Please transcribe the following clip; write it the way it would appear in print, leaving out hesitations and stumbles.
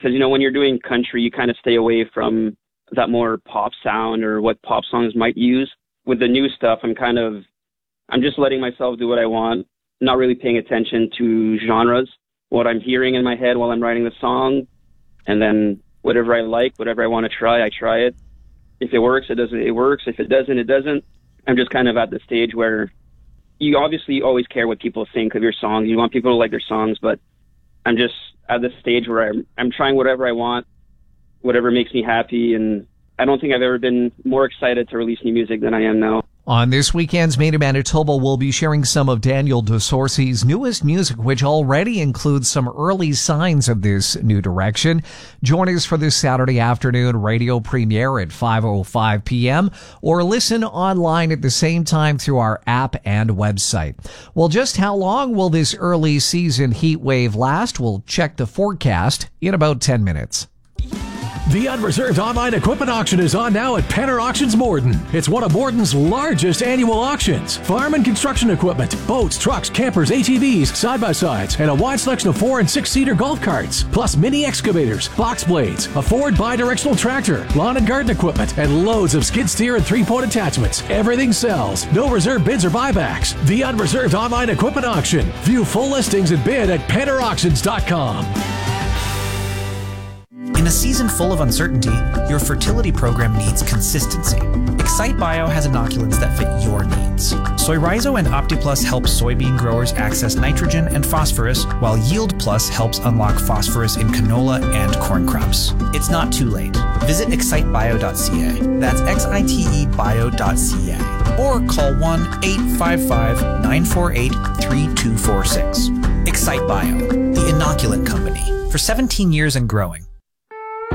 Because, when you're doing country, you kind of stay away from that more pop sound or what pop songs might use. With the new stuff, I'm just letting myself do what I want, not really paying attention to genres, what I'm hearing in my head while I'm writing the song, and then whatever I like, whatever I want to try, I try it. If it works, it works. If it doesn't, it doesn't. I'm just kind of at the stage where you obviously always care what people think of your songs. You want people to like their songs, but I'm just at the stage where I'm trying whatever I want, whatever makes me happy, and I don't think I've ever been more excited to release new music than I am now. On this weekend's Made in Manitoba, we'll be sharing some of Daniel DeSorcy's newest music, which already includes some early signs of this new direction. Join us for this Saturday afternoon radio premiere at 5:05 p.m. or listen online at the same time through our app and website. Well, just how long will this early season heat wave last? We'll check the forecast in about 10 minutes. The Unreserved Online Equipment Auction is on now at Penner Auctions Morden. It's one of Morden's largest annual auctions. Farm and construction equipment, boats, trucks, campers, ATVs, side-by-sides, and a wide selection of 4- and 6-seater golf carts, plus mini excavators, box blades, a Ford bi-directional tractor, lawn and garden equipment, and loads of skid steer and 3-point attachments. Everything sells. No reserve bids or buybacks. The Unreserved Online Equipment Auction. View full listings and bid at PennerAuctions.com. In a season full of uncertainty, your fertility program needs consistency. Excite Bio has inoculants that fit your needs. Soy Rhizo and OptiPlus help soybean growers access nitrogen and phosphorus, while Yield Plus helps unlock phosphorus in canola and corn crops. It's not too late. Visit excitebio.ca. That's XITEbio.ca. Or call 1-855-948-3246. Excite Bio, the inoculant company, for 17 years and growing.